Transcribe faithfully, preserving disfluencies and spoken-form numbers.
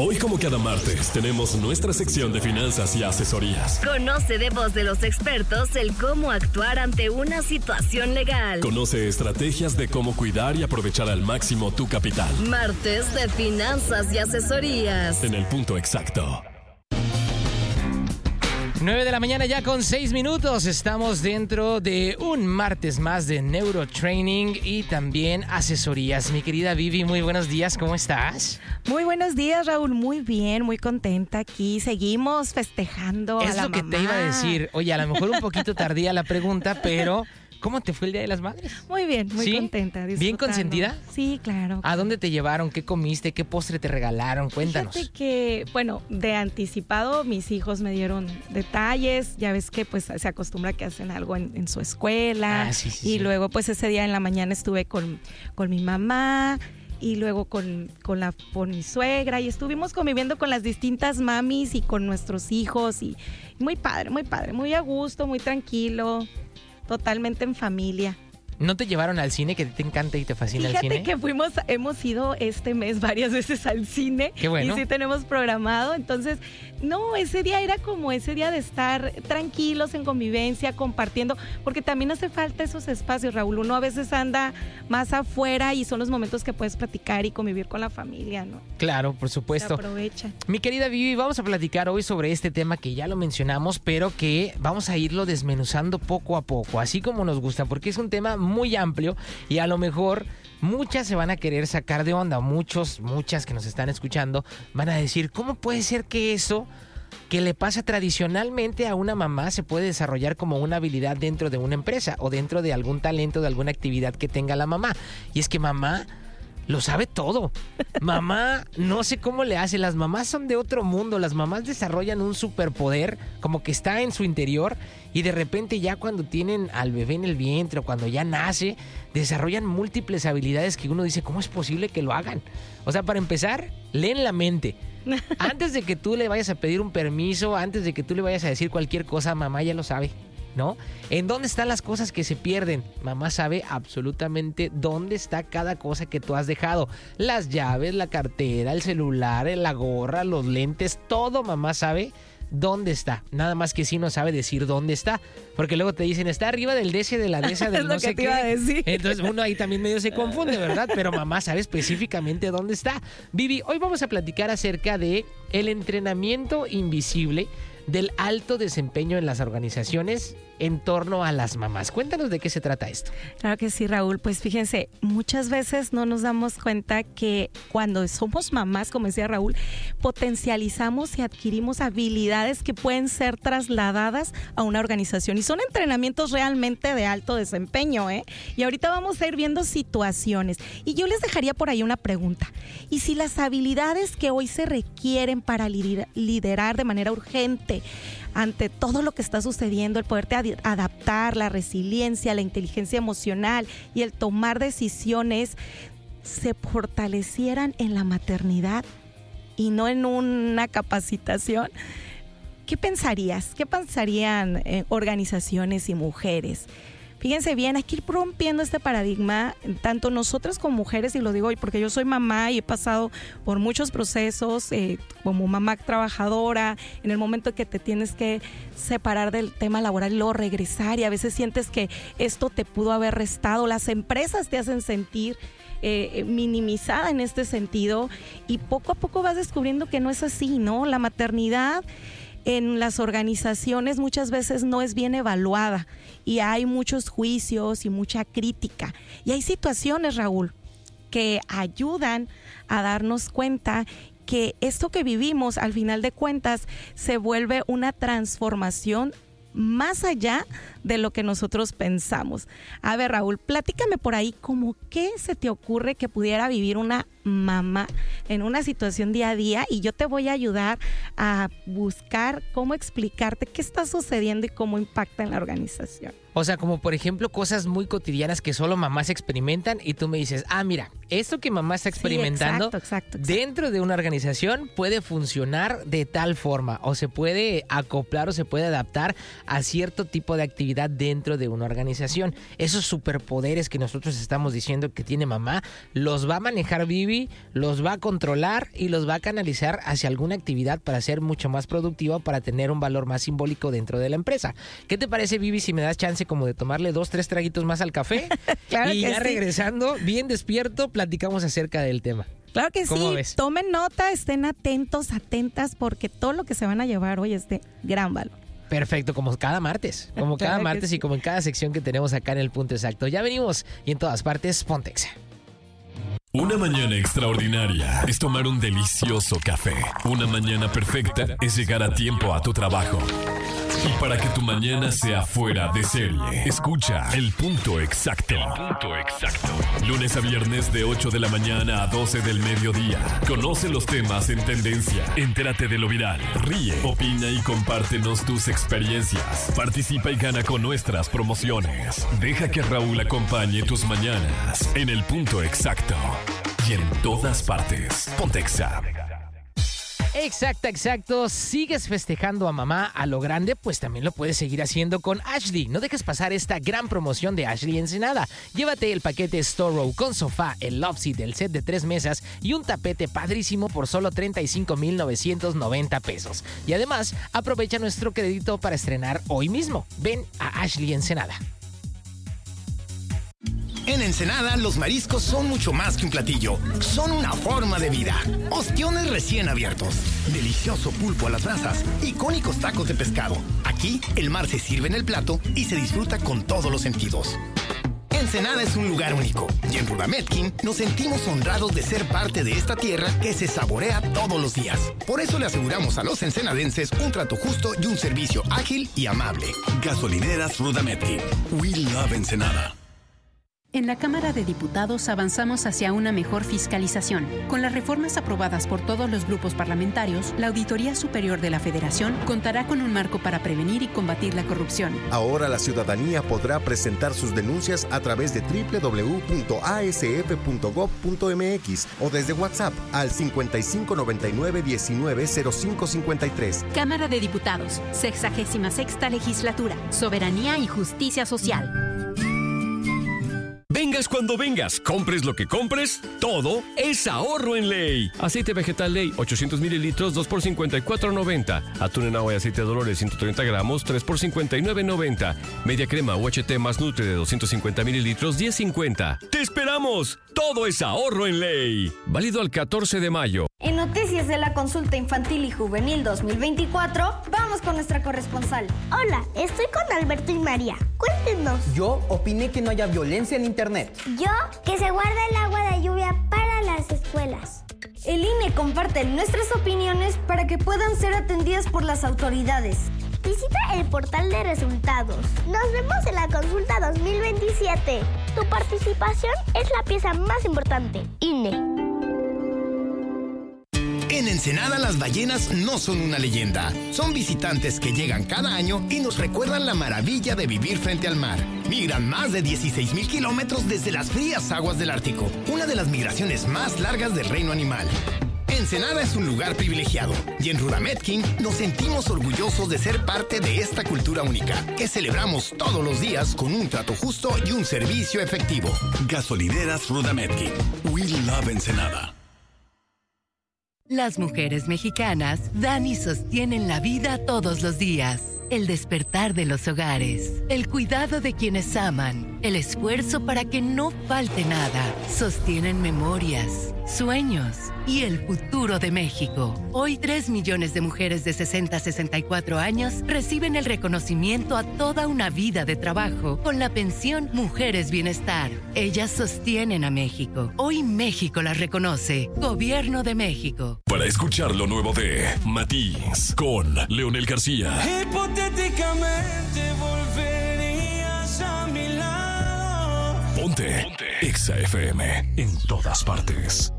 Hoy, como cada martes, tenemos nuestra sección de finanzas y asesorías. Conoce de voz de los expertos el cómo actuar ante una situación legal. Conoce estrategias de cómo cuidar y aprovechar al máximo tu capital. Martes de finanzas y asesorías. En el punto exacto. nueve de la mañana ya con seis minutos. Estamos dentro de un martes más de Neurotraining y también asesorías. Mi querida Vivi, muy buenos días, ¿cómo estás? Muy buenos días, Raúl, muy bien, muy contenta aquí. Seguimos festejando a la mamá. Es lo que te iba a decir. Oye, a lo mejor un poquito tardía la pregunta, pero ¿cómo te fue el Día de las Madres? Muy bien, muy ¿Sí? contenta. ¿Bien consentida? Sí, claro. ¿A dónde te llevaron? ¿Qué comiste? ¿Qué postre te regalaron? Cuéntanos. Fíjate que, bueno, de anticipado mis hijos me dieron detalles. Ya ves que pues se acostumbra que hacen algo en, en su escuela. Ah, sí, sí, y sí. luego pues ese día en la mañana estuve con, con mi mamá. Y luego con, con, la, con mi suegra y estuvimos conviviendo con las distintas mamis y con nuestros hijos y muy padre, muy padre, muy a gusto, muy tranquilo, totalmente en familia. ¿No te llevaron al cine, que te encanta y te fascina Fíjate el cine? que fuimos, hemos ido este mes varias veces al cine. Qué bueno. Y sí tenemos programado, entonces, no, ese día era como ese día de estar tranquilos en convivencia, compartiendo, porque también hace falta esos espacios, Raúl. Uno a veces anda más afuera y son los momentos que puedes platicar y convivir con la familia, ¿no? Claro, por supuesto. Se aprovecha. Mi querida Vivi, vamos a platicar hoy sobre este tema que ya lo mencionamos, pero que vamos a irlo desmenuzando poco a poco, así como nos gusta, porque es un tema muy amplio y a lo mejor muchas se van a querer sacar de onda, muchos, muchas que nos están escuchando van a decir, ¿cómo puede ser que eso que le pasa tradicionalmente a una mamá se puede desarrollar como una habilidad dentro de una empresa o dentro de algún talento, de alguna actividad que tenga la mamá? Y es que mamá lo sabe todo. Mamá, no sé cómo le hace. Las mamás son de otro mundo. Las mamás desarrollan un superpoder como que está en su interior y de repente ya cuando tienen al bebé en el vientre o cuando ya nace, desarrollan múltiples habilidades que uno dice, ¿cómo es posible que lo hagan? O sea, para empezar, leen la mente. Antes de que tú le vayas a pedir un permiso, antes de que tú le vayas a decir cualquier cosa, mamá ya lo sabe, ¿no? ¿En dónde están las cosas que se pierden? Mamá sabe absolutamente dónde está cada cosa que tú has dejado. Las llaves, la cartera, el celular, la gorra, los lentes, todo mamá sabe dónde está. Nada más que sí no sabe decir dónde está. Porque luego te dicen, está arriba del D S, de la D S, del Es no lo sé que te qué. iba a decir. Entonces uno ahí también medio se confunde, ¿verdad? Pero mamá sabe específicamente dónde está. Vivi, hoy vamos a platicar acerca de el entrenamiento invisible del alto desempeño en las organizaciones en torno a las mamás. Cuéntanos de qué se trata esto. Claro que sí, Raúl. Pues fíjense, muchas veces no nos damos cuenta que cuando somos mamás, como decía Raúl, potencializamos y adquirimos habilidades que pueden ser trasladadas a una organización. Y son entrenamientos realmente de alto desempeño, ¿eh? Y ahorita vamos a ir viendo situaciones. Y yo les dejaría por ahí una pregunta. ¿Y si las habilidades que hoy se requieren para liderar de manera urgente ante todo lo que está sucediendo, el poderte ad- adaptar, la resiliencia, la inteligencia emocional y el tomar decisiones se fortalecieran en la maternidad y no en una capacitación? ¿Qué pensarías? ¿Qué pensarían eh, organizaciones y mujeres? Fíjense bien, hay que ir rompiendo este paradigma, tanto nosotras como mujeres, y lo digo hoy porque yo soy mamá y he pasado por muchos procesos eh, como mamá trabajadora, en el momento que te tienes que separar del tema laboral y luego regresar, y a veces sientes que esto te pudo haber restado, las empresas te hacen sentir eh, minimizada en este sentido, y poco a poco vas descubriendo que no es así, ¿no? La maternidad en las organizaciones muchas veces no es bien evaluada y hay muchos juicios y mucha crítica. Y hay situaciones, Raúl, que ayudan a darnos cuenta que esto que vivimos, al final de cuentas, se vuelve una transformación más allá de lo que nosotros pensamos. A ver, Raúl, platícame por ahí como qué se te ocurre que pudiera vivir una mamá en una situación día a día, y yo te voy a ayudar a buscar cómo explicarte qué está sucediendo y cómo impacta en la organización. O sea, como por ejemplo cosas muy cotidianas que solo mamás experimentan y tú me dices, ah, mira, esto que mamá está experimentando sí, exacto, exacto, exacto. dentro de una organización puede funcionar de tal forma o se puede acoplar o se puede adaptar a cierto tipo de actividad actividad dentro de una organización. Esos superpoderes que nosotros estamos diciendo que tiene mamá, los va a manejar Vivi, los va a controlar y los va a canalizar hacia alguna actividad para ser mucho más productiva, para tener un valor más simbólico dentro de la empresa. ¿Qué te parece, Vivi, si me das chance como de tomarle dos, tres traguitos más al café? Claro y que ya sí. Regresando, bien despierto, platicamos acerca del tema. Claro que ¿Cómo sí, ves? Tomen nota, estén atentos, atentas, porque todo lo que se van a llevar hoy es de gran valor. Perfecto, como cada martes, como cada Claro que martes sí. y como en cada sección que tenemos acá en El Punto Exacto. Ya venimos y en todas partes, ponte Exa. Una mañana extraordinaria es tomar un delicioso café. Una mañana perfecta es llegar a tiempo a tu trabajo. Y para que tu mañana sea fuera de serie, escucha El Punto Exacto. El Punto Exacto. Lunes a viernes de ocho de la mañana a doce del mediodía. Conoce los temas en tendencia. Entérate de lo viral. Ríe, opina y compártenos tus experiencias. Participa y gana con nuestras promociones. Deja que Raúl acompañe tus mañanas en El Punto Exacto. Y en todas partes. Ponte Exa. Exacto, exacto. ¿Sigues festejando a mamá a lo grande? Pues también lo puedes seguir haciendo con Ashley. No dejes pasar esta gran promoción de Ashley Ensenada. Llévate el paquete Storrow con sofá, el love seat, el set de tres mesas y un tapete padrísimo por solo treinta y cinco mil novecientos noventa pesos. Y además, aprovecha nuestro crédito para estrenar hoy mismo. Ven a Ashley Ensenada. En Ensenada, los mariscos son mucho más que un platillo. Son una forma de vida. Ostiones recién abiertos, delicioso pulpo a las brasas, icónicos tacos de pescado. Aquí, el mar se sirve en el plato y se disfruta con todos los sentidos. Ensenada es un lugar único y en Rudametkin nos sentimos honrados de ser parte de esta tierra que se saborea todos los días. Por eso le aseguramos a los ensenadenses un trato justo y un servicio ágil y amable. Gasolineras Rudametkin. We love Ensenada. En la Cámara de Diputados avanzamos hacia una mejor fiscalización. Con las reformas aprobadas por todos los grupos parlamentarios, la Auditoría Superior de la Federación contará con un marco para prevenir y combatir la corrupción. Ahora la ciudadanía podrá presentar sus denuncias a través de doble u doble u doble u punto a s f punto gob punto m x o desde WhatsApp al cincuenta y cinco noventa y nueve diecinueve cero cinco cincuenta y tres. Cámara de Diputados, sexagésima sexta legislatura, soberanía y justicia social. Vengas cuando vengas, compres lo que compres, todo es ahorro en Ley. Aceite vegetal Ley, ochocientos mililitros, dos por cincuenta y cuatro noventa. Atún en agua y aceite de Dolores, ciento treinta gramos, tres por cincuenta y nueve noventa. Media crema U H T más Nutre de doscientos cincuenta mililitros, diez cincuenta. ¡Te esperamos! Todo es ahorro en Ley. Válido al catorce de mayo. En Noticias de la Consulta Infantil y Juvenil dos mil veinticuatro, vamos con nuestra corresponsal. Hola, estoy con Alberto y María. Cuéntenos. Yo opiné que no haya violencia en Internet. Yo, que se guarda el agua de lluvia para las escuelas. El I N E comparte nuestras opiniones para que puedan ser atendidas por las autoridades. Visita el portal de resultados. Nos vemos en la consulta dos mil veintisiete. Tu participación es la pieza más importante. I N E. En Ensenada, las ballenas no son una leyenda. Son visitantes que llegan cada año y nos recuerdan la maravilla de vivir frente al mar. Migran más de dieciséis mil kilómetros desde las frías aguas del Ártico, una de las migraciones más largas del reino animal. Ensenada es un lugar privilegiado y en Rudametkin nos sentimos orgullosos de ser parte de esta cultura única que celebramos todos los días con un trato justo y un servicio efectivo. Gasolineras Rudametkin. We love Ensenada. Las mujeres mexicanas dan y sostienen la vida todos los días. El despertar de los hogares, el cuidado de quienes aman, el esfuerzo para que no falte nada. Sostienen memorias, sueños y el futuro de México. Hoy tres millones de mujeres de sesenta a sesenta y cuatro años reciben el reconocimiento a toda una vida de trabajo con la pensión Mujeres Bienestar. Ellas sostienen a México. Hoy México las reconoce. Gobierno de México. Para escuchar lo nuevo de Matiz con Leonel García. Hipotéticamente volverías a mi lado. Ponte, Ponte. Exa F M en todas partes.